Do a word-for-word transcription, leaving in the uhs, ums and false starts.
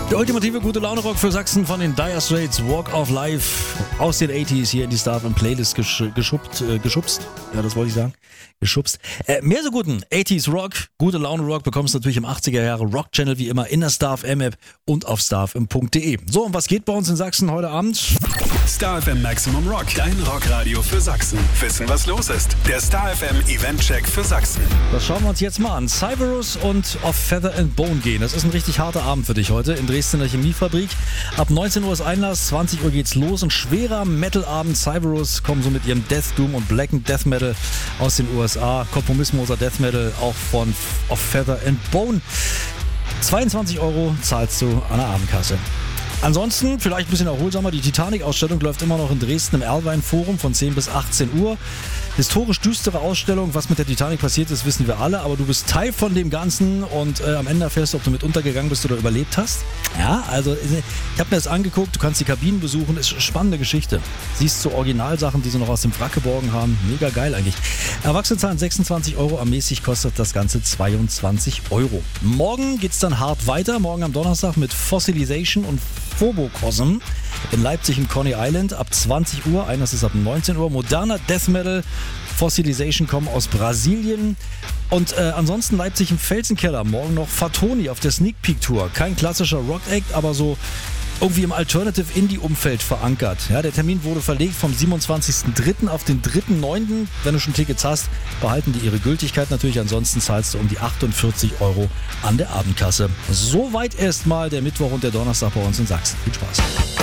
Der ultimative gute Laune Rock für Sachsen von den Dire Straits, Walk of Life aus den achtziger hier in die Star F M Playlist gesch- geschubst, äh, geschubst. Ja, das wollte ich sagen. Geschubst. Äh, mehr so guten achtziger Rock, gute Laune Rock bekommst du natürlich im achtziger Jahre Rock Channel wie immer in der Star F M App und auf starfm punkt de. So, und was geht bei uns in Sachsen heute Abend? Star F M Maximum Rock, dein Rockradio für Sachsen. Wissen, was los ist. Der Star F M Event-Check für Sachsen. Das schauen wir uns jetzt mal an. Cyberus und Of Feather and Bone gehen. Das ist ein richtig harter Abend für dich heute in Dresden in der Chemiefabrik. Ab neunzehn Uhr ist Einlass, zwanzig Uhr geht's los. Ein schwerer Metal-Abend. Cyberus kommen so mit ihrem Death Doom und Black Death Metal aus den U S A. Kompromissloser Death Metal auch von Of Feather and Bone. zweiundzwanzig Euro zahlst du an der Abendkasse. Ansonsten vielleicht ein bisschen erholsamer. Die Titanic-Ausstellung läuft immer noch in Dresden im Erlwein-Forum von zehn bis achtzehn Uhr. Historisch düstere Ausstellung. Was mit der Titanic passiert ist, wissen wir alle. Aber du bist Teil von dem Ganzen und äh, am Ende erfährst du, ob du mit untergegangen bist oder überlebt hast. Ja, also ich habe mir das angeguckt. Du kannst die Kabinen besuchen. Ist eine spannende Geschichte. Siehst so Originalsachen, die sie noch aus dem Wrack geborgen haben. Mega geil eigentlich. Erwachsene zahlen sechsundzwanzig Euro. Ermäßigt kostet das Ganze zweiundzwanzig Euro. Morgen geht's dann hart weiter. Morgen am Donnerstag mit Fossilization und Phobocosm in Leipzig im Coney Island ab zwanzig Uhr. Eines ist ab neunzehn Uhr. Moderner Death Metal. Fossilization kommen aus Brasilien. Und äh, ansonsten Leipzig im Felsenkeller. Morgen noch Fatoni auf der Sneak Peek Tour. Kein klassischer Rock-Act, aber so irgendwie im Alternative-Indie-Umfeld verankert. Ja, der Termin wurde verlegt vom siebenundzwanzigsten dritten auf den dritten neunten Wenn du schon Tickets hast, behalten die ihre Gültigkeit natürlich. Ansonsten zahlst du um die achtundvierzig Euro an der Abendkasse. Soweit erstmal der Mittwoch und der Donnerstag bei uns in Sachsen. Viel Spaß.